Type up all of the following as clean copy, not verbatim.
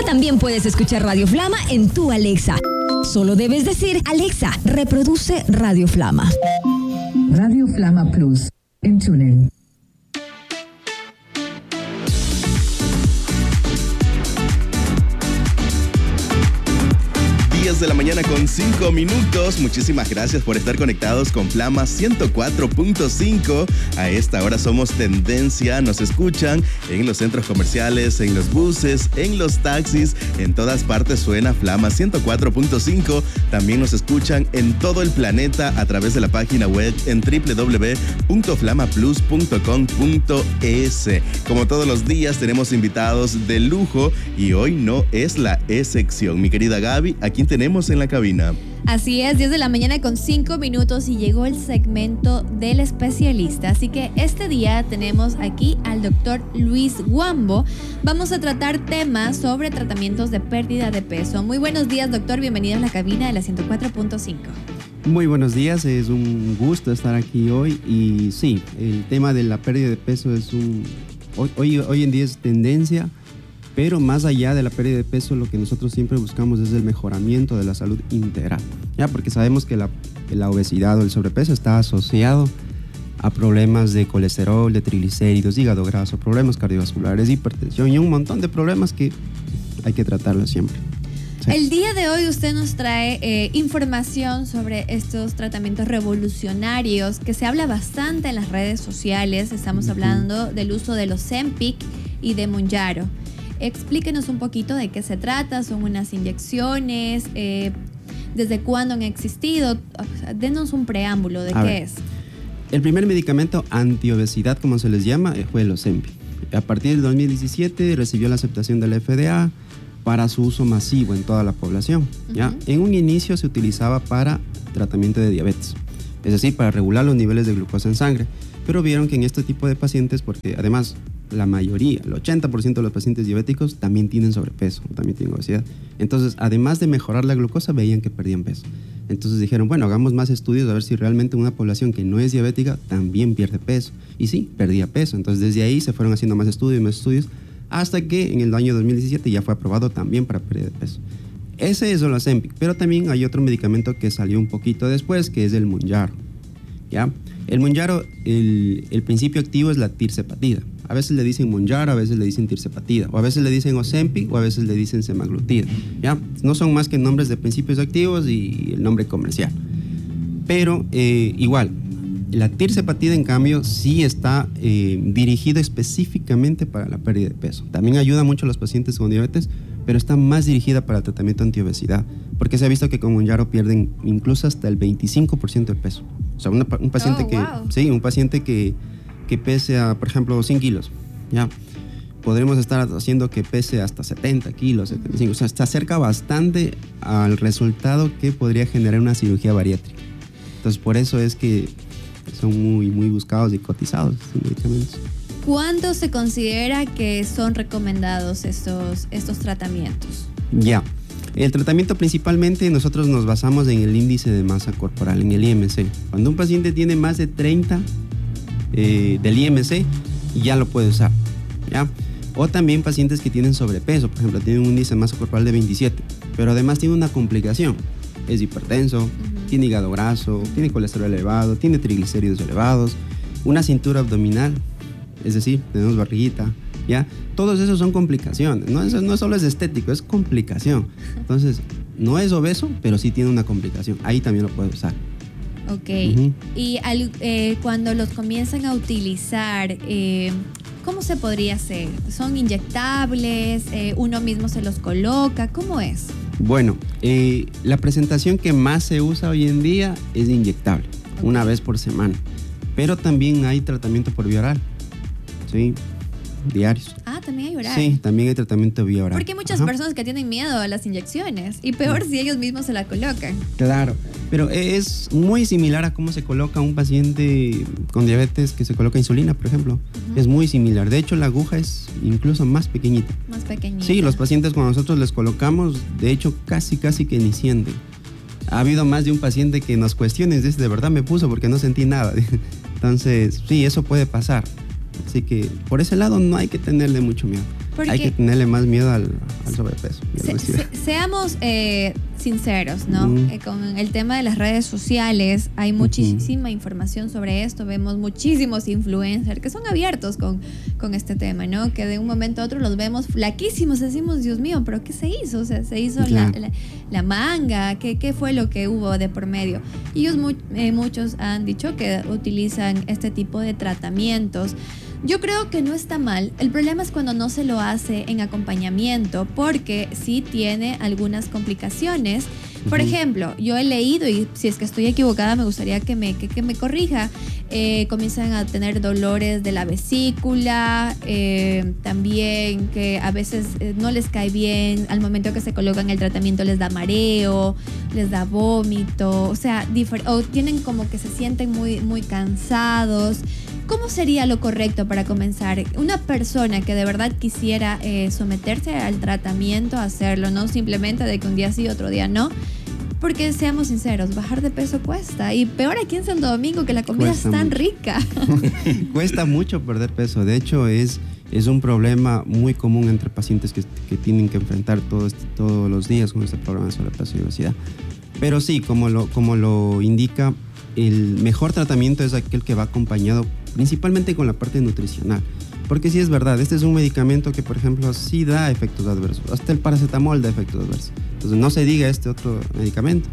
Ahora también puedes escuchar Radio Flama en tu Alexa. Solo debes decir: Alexa, reproduce Radio Flama. Radio Flama Plus en TuneIn. De la mañana con 5 minutos. Muchísimas gracias por estar conectados con Flama 104.5. A esta hora somos tendencia. Nos escuchan en los centros comerciales, en los buses, en los taxis. En todas partes suena Flama 104.5. También nos escuchan en todo el planeta a través de la página web en www.flamaplus.com.es. Como todos los días tenemos invitados de lujo y hoy no es la excepción. Mi querida Gaby, ¿a quién tenemos en la cabina? Así es, 10 de la mañana con 5 minutos y llegó el segmento del especialista. Así que este día tenemos aquí al doctor Luis Wambo. Vamos a tratar temas sobre tratamientos de pérdida de peso. Muy buenos días, doctor. Bienvenido a la cabina de la 104.5. Muy buenos días, es un gusto estar aquí hoy. Y sí, el tema de la pérdida de peso es hoy en día es tendencia. Pero más allá de la pérdida de peso, lo que nosotros siempre buscamos es el mejoramiento de la salud integral, ¿ya? Porque sabemos que la obesidad o el sobrepeso está asociado a problemas de colesterol, de triglicéridos, hígado graso, problemas cardiovasculares, hipertensión y un montón de problemas que hay que tratarlos siempre. Sí. El día de hoy usted nos trae información sobre estos tratamientos revolucionarios que se habla bastante en las redes sociales. Estamos hablando del uso de los Ozempic y de Mounjaro. Explíquenos un poquito de qué se trata, son unas inyecciones, desde cuándo han existido, denos un preámbulo de qué es. El primer medicamento antiobesidad, como se les llama, fue el Ozempic. A partir del 2017 recibió la aceptación de la FDA para su uso masivo en toda la población, ¿ya? En un inicio se utilizaba para tratamiento de diabetes, es decir, para regular los niveles de glucosa en sangre, pero vieron que en este tipo de pacientes, porque además la mayoría, el 80% de los pacientes diabéticos también tienen sobrepeso, también tienen obesidad. Entonces, además de mejorar la glucosa, veían que perdían peso. Entonces dijeron, bueno, hagamos más estudios a ver si realmente una población que no es diabética también pierde peso. Y sí, perdía peso. Entonces, desde ahí se fueron haciendo más estudios, hasta que en el año 2017 ya fue aprobado también para pérdida de peso. Ese es el Ozempic, pero también hay otro medicamento que salió un poquito después, que es el Mounjaro, ¿ya? El Mounjaro, el principio activo es la tirzepatida. A veces le dicen Mounjaro, a veces le dicen tirzepatida, o a veces le dicen Ozempic, o a veces le dicen semaglutida, ¿ya? No son más que nombres de principios activos y el nombre comercial. Pero igual, la tirzepatida, en cambio, sí está dirigida específicamente para la pérdida de peso. También ayuda mucho a los pacientes con diabetes, pero está más dirigida para el tratamiento antiobesidad, porque se ha visto que con Mounjaro pierden incluso hasta el 25% del peso. O sea, un paciente un paciente que pese a, por ejemplo, 100 kilos, ¿ya? Podremos estar haciendo que pese hasta 70 kilos, 75. O sea, se acerca bastante al resultado que podría generar una cirugía bariátrica. Entonces, por eso es que son muy, muy buscados y cotizados estos medicamentos. ¿Cuánto se considera que son recomendados estos tratamientos? Ya. El tratamiento principalmente nosotros nos basamos en el índice de masa corporal, en el IMC. Cuando un paciente tiene más de 30 del IMC, ya lo puede usar, ¿ya? O también pacientes que tienen sobrepeso, por ejemplo, tienen un índice de masa corporal de 27, pero además tiene una complicación, es hipertenso, tiene hígado graso, tiene colesterol elevado, tiene triglicéridos elevados, una cintura abdominal, es decir, tenemos barriguita, ¿ya? Todos esos son complicaciones, no solo es estético, es complicación. Entonces, no es obeso, pero sí tiene una complicación, ahí también lo puede usar. Ok, y cuando los comienzan a utilizar, ¿cómo se podría hacer? ¿Son inyectables? ¿Uno mismo se los coloca? ¿Cómo es? Bueno, la presentación que más se usa hoy en día es inyectable, una vez por semana. Pero también hay tratamiento por vía oral, ¿sí? Diarios. Ah, también hay oral. Sí, también hay tratamiento vía oral. Porque hay muchas personas que tienen miedo a las inyecciones y peor si ellos mismos se la colocan. Claro, pero es muy similar a cómo se coloca un paciente con diabetes que se coloca insulina, por ejemplo. Es muy similar. De hecho, la aguja es incluso más pequeñita. Más pequeñita. Sí, los pacientes cuando nosotros les colocamos, de hecho, casi que ni sienten. Ha habido más de un paciente que nos cuestiona y dice, de verdad me puso porque no sentí nada. Entonces, sí, eso puede pasar. Así que por ese lado no hay que tenerle mucho miedo. Porque hay que tenerle más miedo al sobrepeso. Seamos sinceros, ¿no? Con el tema de las redes sociales hay muchísima información sobre esto. Vemos muchísimos influencers que son abiertos con este tema, ¿no? Que de un momento a otro los vemos flaquísimos, decimos, Dios mío, ¿pero qué se hizo? O sea, se hizo la manga, ¿qué fue lo que hubo de por medio? Y muchos han dicho que utilizan este tipo de tratamientos. Yo creo que no está mal. El problema es cuando no se lo hace en acompañamiento, porque sí tiene algunas complicaciones. Por ejemplo, yo he leído, y si es que estoy equivocada me gustaría que me corrija, comienzan a tener dolores de la vesícula, también que a veces no les cae bien, al momento que se colocan el tratamiento les da mareo, les da vómito, o sea, o tienen como que se sienten muy, muy cansados. ¿Cómo sería lo correcto para comenzar? Una persona que de verdad quisiera someterse al tratamiento, hacerlo, no simplemente de que un día sí, otro día no. Porque seamos sinceros, bajar de peso cuesta. Y peor aquí en Santo Domingo, que la comida cuesta es tan rica. Cuesta mucho perder peso. De hecho, es un problema muy común entre pacientes que tienen que enfrentar todos los días con este problema de sobrepeso y obesidad. Pero sí, como lo indica, el mejor tratamiento es aquel que va acompañado principalmente con la parte nutricional. Porque sí es verdad, este es un medicamento que, por ejemplo, sí da efectos adversos. Hasta el paracetamol da efectos adversos. Entonces no se diga este otro medicamento.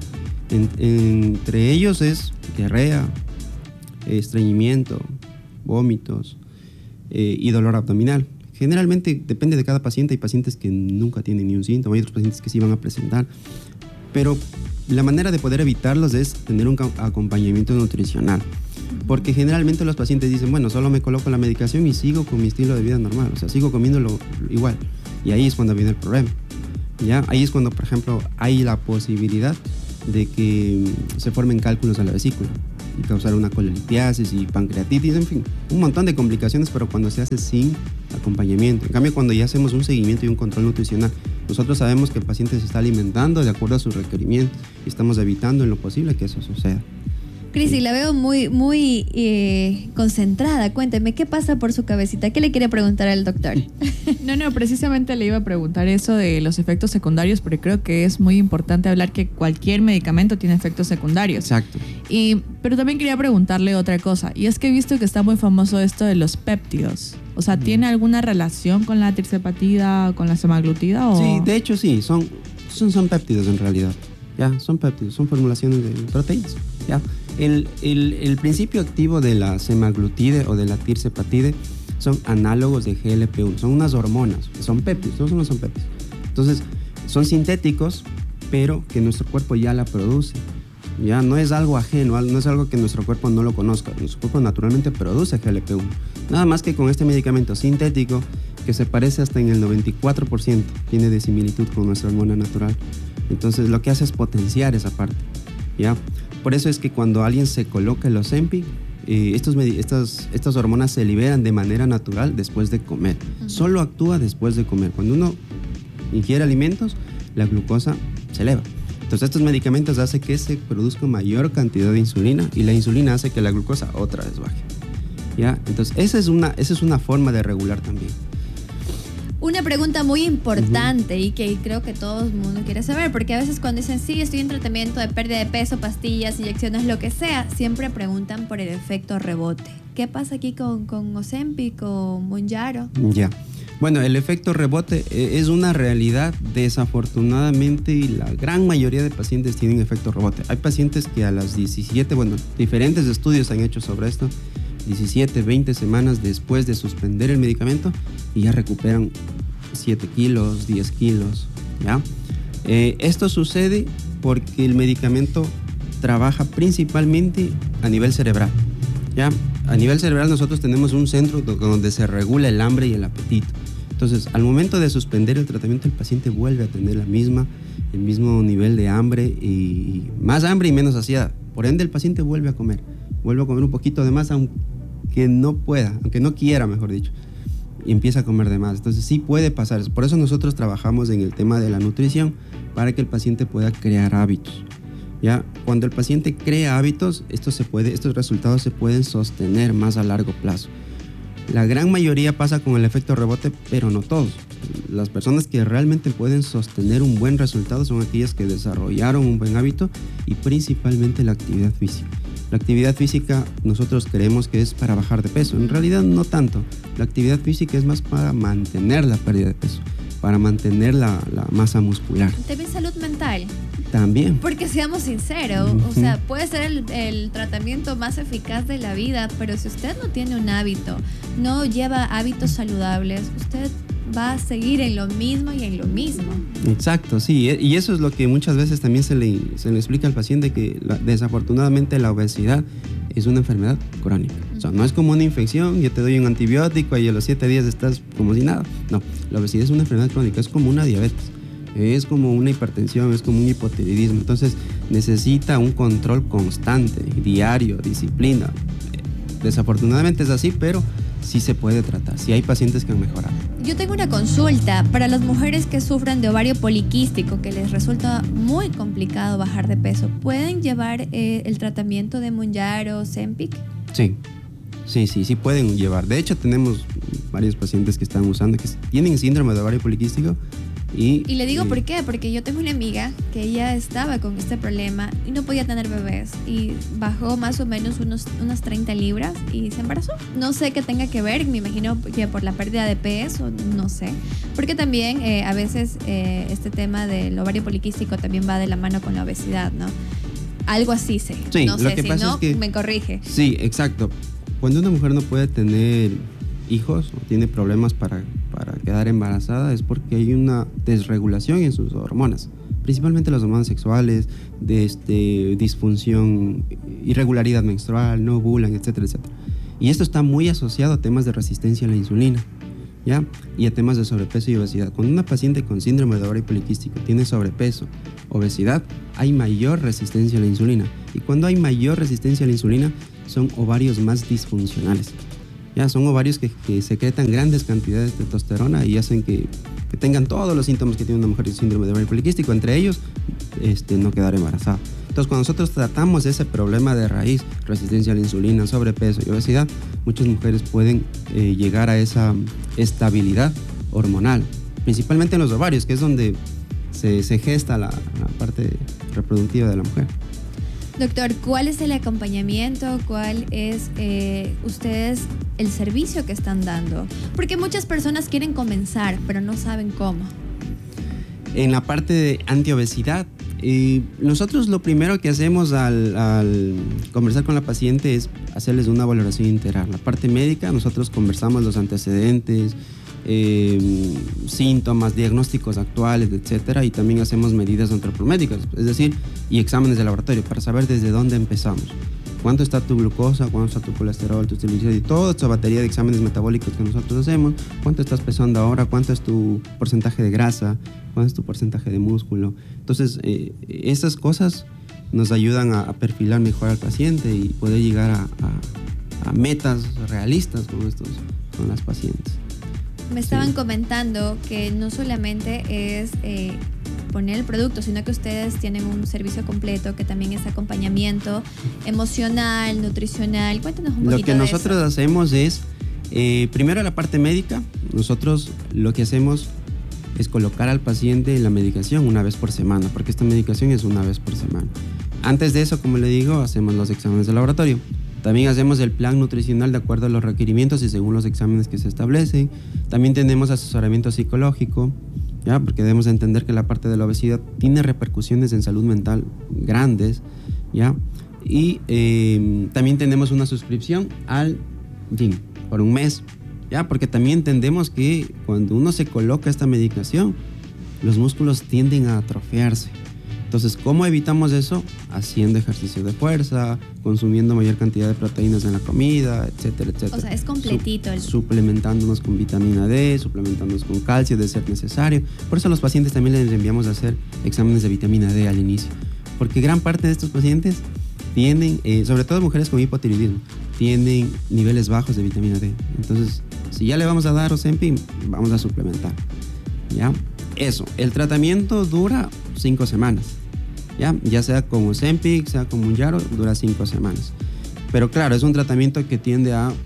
Entre ellos es diarrea, estreñimiento, vómitos y dolor abdominal. Generalmente depende de cada paciente. Hay pacientes que nunca tienen ni un síntoma, hay otros pacientes que sí van a presentar. Pero la manera de poder evitarlos es tener un acompañamiento nutricional. Porque generalmente los pacientes dicen, bueno, solo me coloco la medicación y sigo con mi estilo de vida normal, o sea, sigo comiéndolo igual. Y ahí es cuando viene el problema. ¿Ya? Ahí es cuando, por ejemplo, hay la posibilidad de que se formen cálculos en la vesícula y causar una colelitiasis y pancreatitis, en fin, un montón de complicaciones, pero cuando se hace sin acompañamiento. En cambio, cuando ya hacemos un seguimiento y un control nutricional, nosotros sabemos que el paciente se está alimentando de acuerdo a sus requerimientos y estamos evitando en lo posible que eso suceda. Crisi, la veo muy concentrada. Cuénteme, ¿qué pasa por su cabecita? ¿Qué le quiere preguntar al doctor? No, precisamente le iba a preguntar eso de los efectos secundarios, porque creo que es muy importante hablar que cualquier medicamento tiene efectos secundarios. Exacto. Pero también quería preguntarle otra cosa, y es que he visto que está muy famoso esto de los péptidos. O sea, ¿tiene alguna relación con la tirzepatida o con la semaglutida? Sí, de hecho sí, son péptidos en realidad. Ya, son péptidos, son formulaciones de proteínas. Ya. El principio activo de la semaglutide o de la tirzepatide son análogos de GLP-1, son unas hormonas, son péptidos, no son péptidos. Entonces, son sintéticos, pero que nuestro cuerpo ya la produce. Ya no es algo ajeno, no es algo que nuestro cuerpo no lo conozca. Nuestro cuerpo naturalmente produce GLP-1. Nada más que con este medicamento sintético, que se parece hasta en el 94%, tiene de similitud con nuestra hormona natural. Entonces, lo que hace es potenciar esa parte. ¿Ya? Por eso es que cuando alguien se coloca el Ozempic, estas hormonas se liberan de manera natural después de comer. Solo actúa después de comer. Cuando uno ingiere alimentos, la glucosa se eleva. Entonces estos medicamentos hacen que se produzca mayor cantidad de insulina y la insulina hace que la glucosa otra vez baje. ¿Ya? Entonces esa es una forma de regular también. Una pregunta muy importante y que creo que todo el mundo quiere saber, porque a veces cuando dicen, sí, estoy en tratamiento de pérdida de peso, pastillas, inyecciones, lo que sea, siempre preguntan por el efecto rebote. ¿Qué pasa aquí con Ozempic o Mounjaro? Ya. Bueno, el efecto rebote es una realidad. Desafortunadamente, la gran mayoría de pacientes tienen efecto rebote. Hay pacientes que a las 17, diferentes estudios han hecho sobre esto, 17, 20 semanas después de suspender el medicamento y ya recuperan 7 kilos, 10 kilos, ¿ya? Esto sucede porque el medicamento trabaja principalmente a nivel cerebral, ¿ya? A nivel cerebral nosotros tenemos un centro donde se regula el hambre y el apetito. Entonces, al momento de suspender el tratamiento, el paciente vuelve a tener el mismo nivel de hambre y más hambre y menos saciedad. Por ende, el paciente vuelve a comer un poquito de más, aunque no quiera, mejor dicho, y empieza a comer de más. Entonces sí puede pasar. Por eso nosotros trabajamos en el tema de la nutrición, para que el paciente pueda crear hábitos. ¿Ya? Cuando el paciente crea hábitos, estos resultados se pueden sostener más a largo plazo. La gran mayoría pasa con el efecto rebote, pero no todos. Las personas que realmente pueden sostener un buen resultado son aquellas que desarrollaron un buen hábito y principalmente la actividad física. La actividad física nosotros creemos que es para bajar de peso. En realidad no tanto. La actividad física es más para mantener la pérdida de peso, para mantener la masa muscular. También salud mental. También. Porque seamos sinceros, o sea, puede ser el tratamiento más eficaz de la vida, pero si usted no tiene un hábito, no lleva hábitos saludables, usted va a seguir en lo mismo y en lo mismo. Exacto, sí, y eso es lo que muchas veces también se le explica al paciente, que desafortunadamente la obesidad es una enfermedad crónica. O sea, no es como una infección, yo te doy un antibiótico y a los 7 días estás como si nada. No, la obesidad es una enfermedad crónica, es como una diabetes, es como una hipertensión, es como un hipotiroidismo. Entonces necesita un control constante, diario, disciplina. Desafortunadamente es así, pero sí se puede tratar, sí hay pacientes que han mejorado. Yo tengo una consulta para las mujeres que sufren de ovario poliquístico, que les resulta muy complicado bajar de peso. ¿Pueden llevar el tratamiento de Mounjaro o Ozempic? Sí pueden llevar. De hecho, tenemos varios pacientes que están usando, que tienen síndrome de ovario poliquístico. Y le digo por qué, porque yo tengo una amiga que ella estaba con este problema y no podía tener bebés y bajó más o menos unas 30 libras y se embarazó. No sé qué tenga que ver, me imagino que por la pérdida de peso, no sé. Porque también a veces este tema del ovario poliquístico también va de la mano con la obesidad, ¿no? Algo así sé. Sí, no sé, si no, es que, me corrige. Sí, exacto. Cuando una mujer no puede tener hijos o tiene problemas para quedar embarazada, es porque hay una desregulación en sus hormonas, principalmente las hormonas sexuales, disfunción, irregularidad menstrual, no ovulan, etcétera, etcétera. Y esto está muy asociado a temas de resistencia a la insulina, ¿ya? Y a temas de sobrepeso y obesidad. Cuando una paciente con síndrome de ovario poliquístico tiene sobrepeso, obesidad, hay mayor resistencia a la insulina. Y cuando hay mayor resistencia a la insulina, son ovarios más disfuncionales. Ya son ovarios que secretan grandes cantidades de testosterona y hacen que tengan todos los síntomas que tiene una mujer con síndrome de ovario poliquístico, entre ellos no quedar embarazada. Entonces, cuando nosotros tratamos ese problema de raíz, resistencia a la insulina, sobrepeso y obesidad, muchas mujeres pueden llegar a esa estabilidad hormonal, principalmente en los ovarios, que es donde se gesta la parte reproductiva de la mujer. Doctor, ¿cuál es el acompañamiento? ¿Cuál es ustedes el servicio que están dando? Porque muchas personas quieren comenzar, pero no saben cómo. En la parte de antiobesidad, nosotros lo primero que hacemos al conversar con la paciente es hacerles una valoración integral. La parte médica, nosotros conversamos los antecedentes, síntomas, diagnósticos actuales, etcétera, y también hacemos medidas antropométricas, es decir, y exámenes de laboratorio para saber desde dónde empezamos. Cuánto está tu glucosa, cuánto está tu colesterol, tus triglicéridos, toda esta batería de exámenes metabólicos que nosotros hacemos, cuánto estás pesando ahora, cuánto es tu porcentaje de grasa, cuánto es tu porcentaje de músculo. Entonces, esas cosas nos ayudan a perfilar mejor al paciente y poder llegar a metas realistas con las pacientes. Me estaban comentando que no solamente es poner el producto, sino que ustedes tienen un servicio completo que también es acompañamiento emocional, nutricional. Cuéntanos un poquito de eso. Lo que nosotros hacemos es, primero la parte médica, nosotros lo que hacemos es colocar al paciente la medicación una vez por semana, porque esta medicación es una vez por semana. Antes de eso, como le digo, hacemos los exámenes de laboratorio. También hacemos el plan nutricional de acuerdo a los requerimientos y según los exámenes que se establecen. También tenemos asesoramiento psicológico, ¿ya? Porque debemos entender que la parte de la obesidad tiene repercusiones en salud mental grandes, ¿ya? Y también tenemos una suscripción al gym por un mes, ¿ya? Porque también entendemos que cuando uno se coloca esta medicación, los músculos tienden a atrofiarse. Entonces, ¿cómo evitamos eso? Haciendo ejercicio de fuerza, consumiendo mayor cantidad de proteínas en la comida, etcétera, etcétera. O sea, es completito. Suplementándonos con vitamina D, suplementándonos con calcio de ser necesario. Por eso a los pacientes también les enviamos a hacer exámenes de vitamina D al inicio. Porque gran parte de estos pacientes tienen, sobre todo mujeres con hipotiroidismo, tienen niveles bajos de vitamina D. Entonces, si ya le vamos a dar Ozempic, vamos a suplementar, ¿ya? Eso, el tratamiento dura 5 semanas. Ya sea con Ozempic, sea con Mounjaro, dura 5 semanas. Pero claro, es un tratamiento que tiende a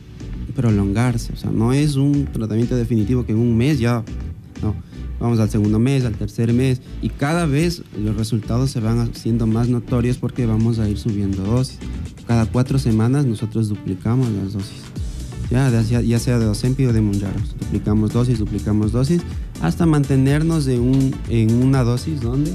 prolongarse. O sea, no es un tratamiento definitivo que en un mes ya, no. Vamos al segundo mes, al tercer mes, y cada vez los resultados se van haciendo más notorios porque vamos a ir subiendo dosis. Cada 4 semanas nosotros duplicamos las dosis. Ya sea de Ozempic o de Mounjaro. Duplicamos dosis, hasta mantenernos en una dosis donde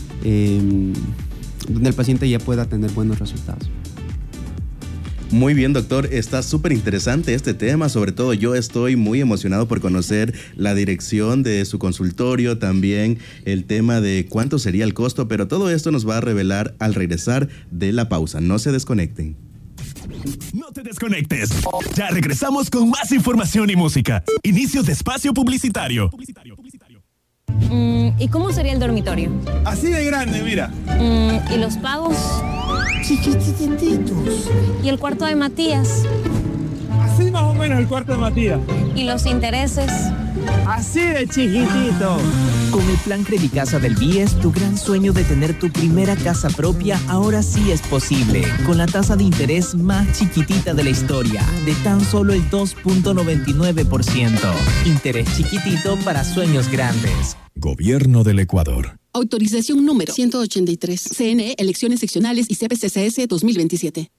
el paciente ya pueda tener buenos resultados. Muy bien, doctor, está súper interesante este tema, sobre todo yo estoy muy emocionado por conocer la dirección de su consultorio, también el tema de cuánto sería el costo, pero todo esto nos va a revelar al regresar de la pausa. No se desconecten. No te desconectes, ya regresamos con más información y música. Inicio de espacio publicitario. ¿Y cómo sería el dormitorio? Así de grande, mira. ¿Y los pagos? Chiquititos. ¿Y el cuarto de Matías? Así más o menos el cuarto de Matías. ¿Y los intereses? Así de chiquitito. Con el plan Credicasa del BIES, tu gran sueño de tener tu primera casa propia ahora sí es posible. Con la tasa de interés más chiquitita de la historia, de tan solo el 2.99%. Interés chiquitito para sueños grandes. Gobierno del Ecuador. Autorización número 183. CNE, Elecciones Seccionales y CPCCS 2027.